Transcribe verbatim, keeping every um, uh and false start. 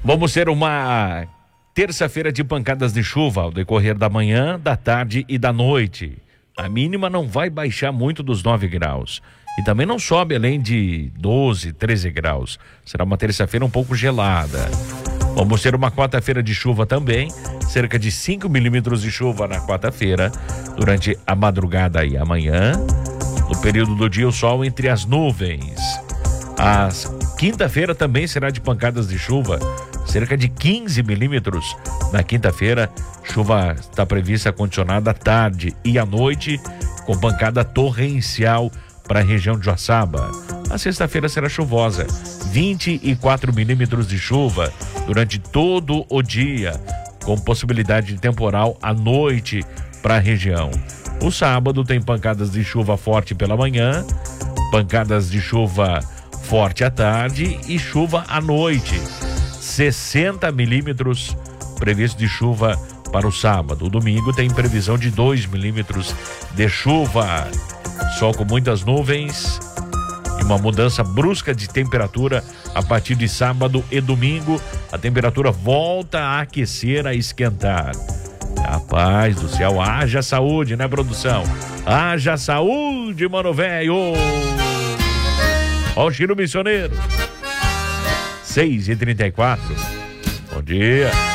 Vamos ter uma terça-feira de pancadas de chuva ao decorrer da manhã, da tarde e da noite. A mínima não vai baixar muito dos nove graus. E também não sobe além de doze, treze graus. Será uma terça-feira um pouco gelada. Vamos ter uma quarta-feira de chuva também. Cerca de cinco milímetros de chuva na quarta-feira, durante a madrugada e amanhã. No período do dia, o sol entre as nuvens. A quinta-feira também será de pancadas de chuva. Cerca de quinze milímetros na quinta-feira. Chuva está prevista condicionada à tarde e à noite, com pancada torrencial para a região de Joaçaba. A sexta-feira será chuvosa, vinte e quatro milímetros de chuva durante todo o dia, com possibilidade de temporal à noite para a região. O sábado tem pancadas de chuva forte pela manhã, pancadas de chuva forte à tarde e chuva à noite. sessenta milímetros previsto de chuva para o sábado. O domingo tem previsão de dois milímetros de chuva. Sol com muitas nuvens e uma mudança brusca de temperatura a partir de sábado e domingo. A temperatura volta a aquecer, a esquentar. Rapaz do céu, haja saúde, né, produção? Haja saúde, mano velho! Ó o Chiro Missioneiro. seis e trinta e quatro. Bom dia.